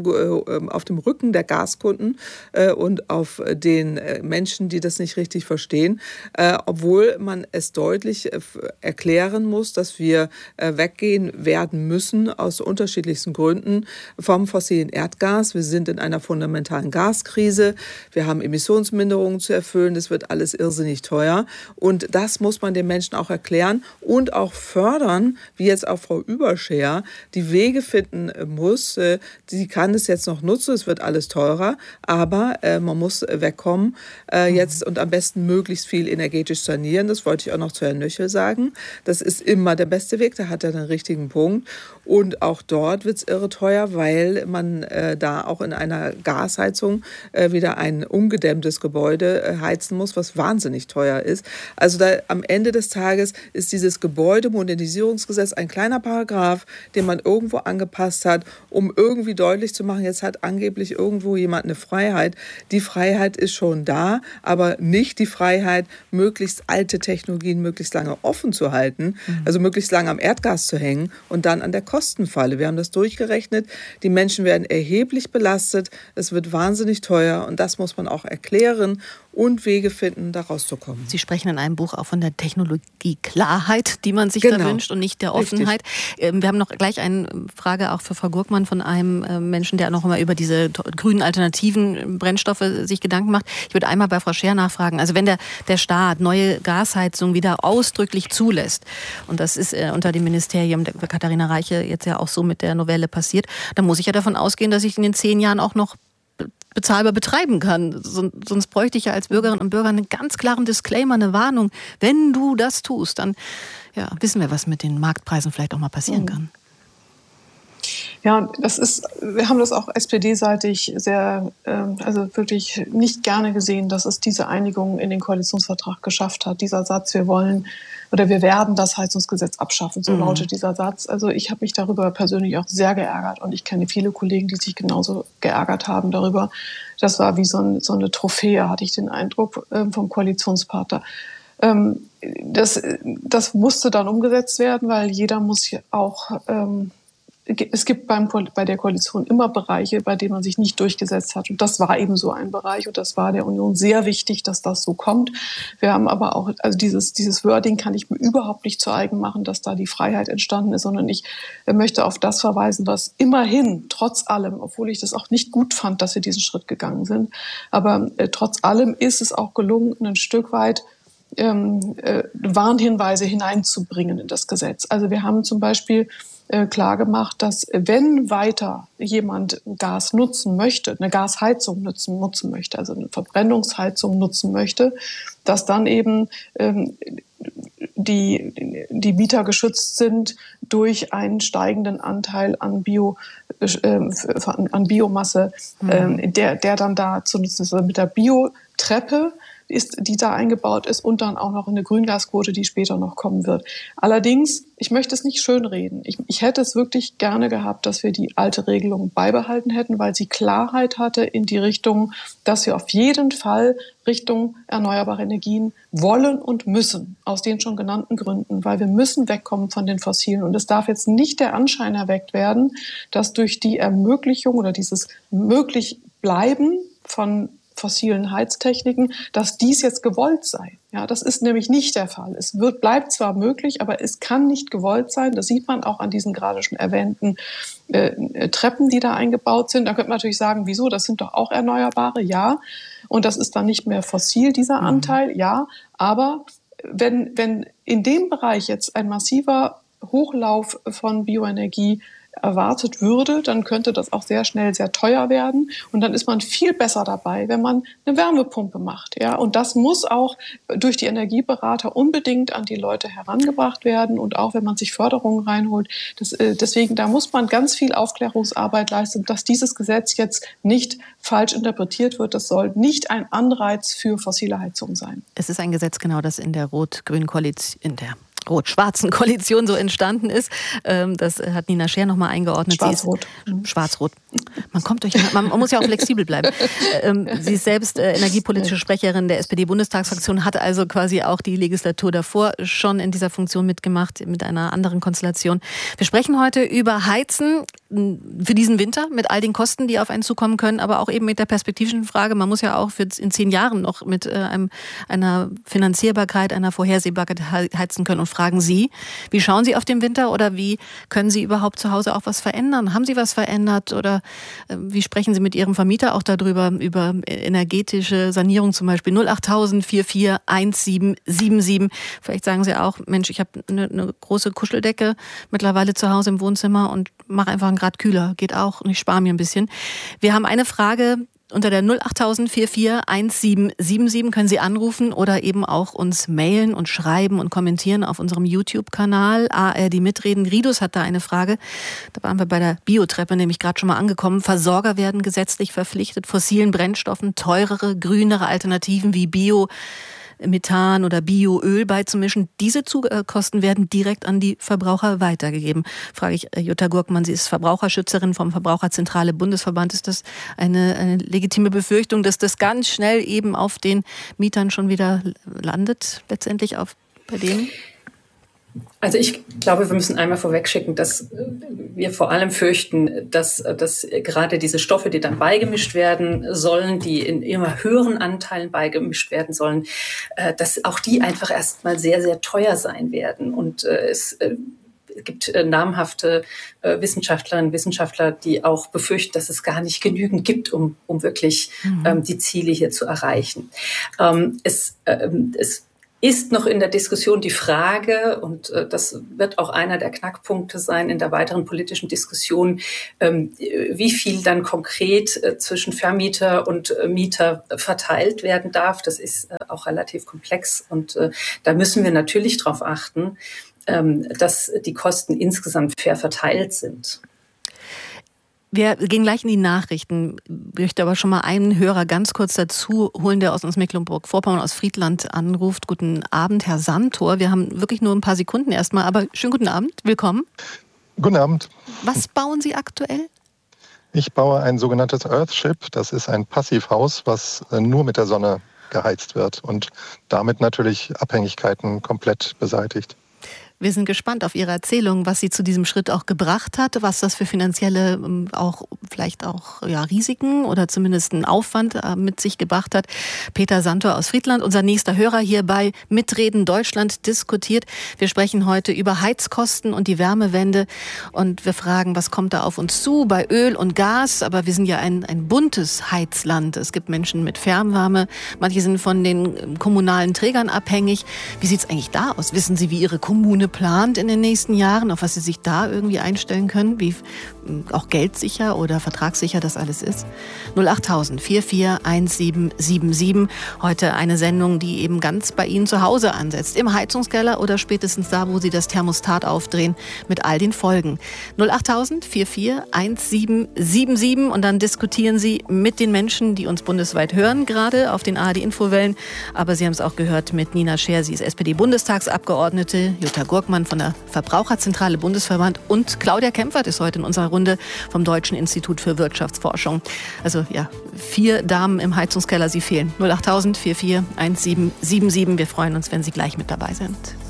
auf dem Rücken der Gaskunden äh, und auf den äh, Menschen, die das nicht richtig verstehen, äh, obwohl man es deutlich äh, erklären muss, dass wir äh, weggehen werden müssen aus unterschiedlichsten Gründen vom fossilen Erdgas. Wir sind in einer fundamentalen Gaskrise. Wir haben Emissionsminderungen zu erfüllen. Das wird alles irrsinnig teuer. Und das muss man den Menschen auch erklären und auch fördern, wie jetzt auch Frau Überscherer die Wege finden muss. Sie kann es jetzt noch nutzen. Es wird alles teurer. Aber äh, man muss wegkommen äh, jetzt und am besten möglichst viel energetisch sanieren. Das wollte ich ich auch noch zu Herrn Nöchel sagen. Das ist immer der beste Weg, da hat er den richtigen Punkt. Und auch dort wird es irre teuer, weil man äh, da auch in einer Gasheizung äh, wieder ein ungedämmtes Gebäude äh, heizen muss, was wahnsinnig teuer ist. Also da, am Ende des Tages ist dieses Gebäudemodernisierungsgesetz ein kleiner Paragraph, den man irgendwo angepasst hat, um irgendwie deutlich zu machen, jetzt hat angeblich irgendwo jemand eine Freiheit. Die Freiheit ist schon da, aber nicht die Freiheit, möglichst alte Technologien möglichst lange offen zu halten, mhm. also möglichst lange am Erdgas zu hängen und dann an der Kostenfalle. Wir haben das durchgerechnet. Die Menschen werden erheblich belastet. Es wird wahnsinnig teuer und das muss man auch erklären und Wege finden, da rauszukommen. Sie sprechen in einem Buch auch von der Technologieklarheit, die man sich genau. da wünscht und nicht der Offenheit. Richtig. Wir haben noch gleich eine Frage auch für Frau Gurkmann von einem Menschen, der noch immer über diese grünen alternativen Brennstoffe sich Gedanken macht. Ich würde einmal bei Frau Scher nachfragen. Also wenn der, der Staat neue Gasheizung wieder ausdrücklich zulässt, und das ist äh, unter dem Ministerium der Katharina Reiche jetzt ja auch so mit der Novelle passiert, dann muss ich ja davon ausgehen, dass ich in den zehn Jahren auch noch bezahlbar betreiben kann. Sonst bräuchte ich ja als Bürgerinnen und Bürger einen ganz klaren Disclaimer, eine Warnung. Wenn du das tust, dann ja, wissen wir, was mit den Marktpreisen vielleicht auch mal passieren mhm. kann. Ja, das ist, wir haben das auch S P D-seitig sehr, äh, also wirklich nicht gerne gesehen, dass es diese Einigung in den Koalitionsvertrag geschafft hat. Dieser Satz, wir wollen oder wir werden das Heizungsgesetz abschaffen, so mhm. lautet dieser Satz. Also ich habe mich darüber persönlich auch sehr geärgert und ich kenne viele Kollegen, die sich genauso geärgert haben darüber. Das war wie so, ein, so eine Trophäe, hatte ich den Eindruck, äh, vom Koalitionspartner. Ähm, das, das musste dann umgesetzt werden, weil jeder muss auch... Ähm, Es gibt beim, bei der Koalition immer Bereiche, bei denen man sich nicht durchgesetzt hat. Und das war eben so ein Bereich. Und das war der Union sehr wichtig, dass das so kommt. Wir haben aber auch, also dieses, dieses Wording kann ich mir überhaupt nicht zu eigen machen, dass da die Freiheit entstanden ist, sondern ich möchte auf das verweisen, was immerhin, trotz allem, obwohl ich das auch nicht gut fand, dass wir diesen Schritt gegangen sind, aber äh, trotz allem ist es auch gelungen, ein Stück weit ähm, äh, Warnhinweise hineinzubringen in das Gesetz. Also wir haben zum Beispiel klar gemacht, dass wenn weiter jemand Gas nutzen möchte, eine Gasheizung nutzen, nutzen möchte, also eine Verbrennungsheizung nutzen möchte, dass dann eben ähm, die, die Mieter geschützt sind durch einen steigenden Anteil an, Bio, äh, an Biomasse, mhm. äh, der, der dann da zu nutzen ist. Also mit der Biotreppe ist, die da eingebaut ist und dann auch noch eine Grüngasquote, die später noch kommen wird. Allerdings, ich möchte es nicht schönreden. Ich, ich hätte es wirklich gerne gehabt, dass wir die alte Regelung beibehalten hätten, weil sie Klarheit hatte in die Richtung, dass wir auf jeden Fall Richtung erneuerbare Energien wollen und müssen, aus den schon genannten Gründen, weil wir müssen wegkommen von den Fossilen. Und es darf jetzt nicht der Anschein erweckt werden, dass durch die Ermöglichung oder dieses möglich Bleiben von fossilen Heiztechniken, dass dies jetzt gewollt sei. Ja, das ist nämlich nicht der Fall. Es wird, bleibt zwar möglich, aber es kann nicht gewollt sein. Das sieht man auch an diesen gerade schon erwähnten äh, Treppen, die da eingebaut sind. Da könnte man natürlich sagen, wieso? Das sind doch auch Erneuerbare, ja. Und das ist dann nicht mehr fossil, dieser mhm. Anteil, ja. Aber wenn, wenn in dem Bereich jetzt ein massiver Hochlauf von Bioenergie erwartet würde, dann könnte das auch sehr schnell sehr teuer werden. Und dann ist man viel besser dabei, wenn man eine Wärmepumpe macht. Ja? Und das muss auch durch die Energieberater unbedingt an die Leute herangebracht werden. Und auch wenn man sich Förderungen reinholt. Das, äh, deswegen, da muss man ganz viel Aufklärungsarbeit leisten, dass dieses Gesetz jetzt nicht falsch interpretiert wird. Das soll nicht ein Anreiz für fossile Heizung sein. Es ist ein Gesetz, genau, das in der rot-grünen Koalition, in der rot-schwarzen Koalition so entstanden ist. Das hat Nina Scher nochmal eingeordnet. Schwarz-rot. Schwarz-rot. Man kommt durch, man muss ja auch flexibel bleiben. Sie ist selbst energiepolitische Sprecherin der S P D-Bundestagsfraktion, hat also quasi auch die Legislatur davor schon in dieser Funktion mitgemacht, mit einer anderen Konstellation. Wir sprechen heute über Heizen für diesen Winter, mit all den Kosten, die auf einen zukommen können, aber auch eben mit der perspektivischen Frage, man muss ja auch für in zehn Jahren noch mit einem, einer Finanzierbarkeit, einer Vorhersehbarkeit heizen können. Und fragen Sie, wie schauen Sie auf den Winter oder wie können Sie überhaupt zu Hause auch was verändern? Haben Sie was verändert oder wie sprechen Sie mit Ihrem Vermieter auch darüber, über energetische Sanierung zum Beispiel? null acht tausend vier vier eins sieben sieben sieben. Vielleicht sagen Sie auch, Mensch, ich habe eine, eine große Kuscheldecke mittlerweile zu Hause im Wohnzimmer und mache einfach einen Grad kühler. Geht auch und ich spare mir ein bisschen. Wir haben eine Frage, Unter der null achttausend vierundvierzig eins sieben sieben sieben können Sie anrufen oder eben auch uns mailen und schreiben und kommentieren auf unserem YouTube-Kanal A R D Mitreden. Ridus hat da eine Frage. Da waren wir bei der Biotreppe nämlich gerade schon mal angekommen. Versorger werden gesetzlich verpflichtet, fossilen Brennstoffen teurere, grünere Alternativen wie Bio, Methan oder Bioöl beizumischen. Diese Kosten werden direkt an die Verbraucher weitergegeben. Frage ich Jutta Gurkmann, sie ist Verbraucherschützerin vom Verbraucherzentrale Bundesverband. Ist das eine, eine legitime Befürchtung, dass das ganz schnell eben auf den Mietern schon wieder landet, letztendlich auf, bei denen? Also ich glaube, wir müssen einmal vorwegschicken, dass wir vor allem fürchten, dass, dass gerade diese Stoffe, die dann beigemischt werden sollen, die in immer höheren Anteilen beigemischt werden sollen, dass auch die einfach erstmal sehr, sehr teuer sein werden. Und es gibt namhafte Wissenschaftlerinnen und Wissenschaftler, die auch befürchten, dass es gar nicht genügend gibt, um, um wirklich mhm. die Ziele hier zu erreichen. Es, es ist noch in der Diskussion die Frage, und äh, das wird auch einer der Knackpunkte sein in der weiteren politischen Diskussion, ähm, wie viel dann konkret äh, zwischen Vermieter und äh, Mieter verteilt werden darf. Das ist äh, auch relativ komplex und äh, da müssen wir natürlich darauf achten, ähm, dass die Kosten insgesamt fair verteilt sind. Wir gehen gleich in die Nachrichten. Ich möchte aber schon mal einen Hörer ganz kurz dazu holen, der aus uns Mecklenburg-Vorpommern, aus Friedland anruft. Guten Abend, Herr Santor. Wir haben wirklich nur ein paar Sekunden erstmal, aber schönen guten Abend. Willkommen. Guten Abend. Was bauen Sie aktuell? Ich baue ein sogenanntes Earthship. Das ist ein Passivhaus, was nur mit der Sonne geheizt wird und damit natürlich Abhängigkeiten komplett beseitigt. Wir sind gespannt auf Ihre Erzählung, was Sie zu diesem Schritt auch gebracht hat, was das für finanzielle, auch vielleicht auch ja, Risiken oder zumindest einen Aufwand mit sich gebracht hat. Peter Santor aus Friedland, unser nächster Hörer hier bei Mitreden Deutschland diskutiert. Wir sprechen heute über Heizkosten und die Wärmewende und wir fragen, was kommt da auf uns zu bei Öl und Gas? Aber wir sind ja ein, ein buntes Heizland. Es gibt Menschen mit Fernwärme, manche sind von den kommunalen Trägern abhängig. Wie sieht es eigentlich da aus? Wissen Sie, wie Ihre Kommune plant in den nächsten Jahren, auf was Sie sich da irgendwie einstellen können, wie auch geldsicher oder vertragssicher das alles ist? null achttausend vierundvierzig eins sieben sieben sieben. Heute eine Sendung, die eben ganz bei Ihnen zu Hause ansetzt. Im Heizungskeller oder spätestens da, wo Sie das Thermostat aufdrehen, mit all den Folgen. null achttausend vierundvierzig eins sieben sieben sieben und dann diskutieren Sie mit den Menschen, die uns bundesweit hören, gerade auf den A R D-Infowellen. Aber Sie haben es auch gehört mit Nina Scher, sie ist S P D-Bundestagsabgeordnete, Jutta Gurkmann von der Verbraucherzentrale Bundesverband und Claudia Kempfert ist heute in unserer Runde vom Deutschen Institut für Wirtschaftsforschung. Also ja, vier Damen im Heizungskeller, Sie fehlen. null achttausend vierundvierzig eins sieben sieben sieben. Wir freuen uns, wenn Sie gleich mit dabei sind.